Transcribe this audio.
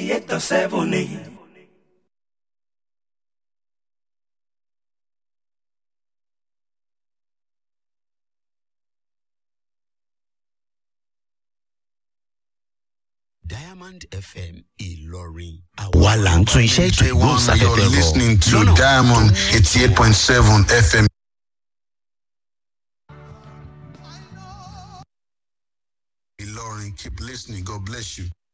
98.7. Diamond FM Ìlọrin. Àwa là ń tún iṣẹ́ ètò ìgbóhùnsáfẹ́fẹ́ rọ. You're listening to Diamond 88.7 FM. Ìlọrin, keep listening. God bless you.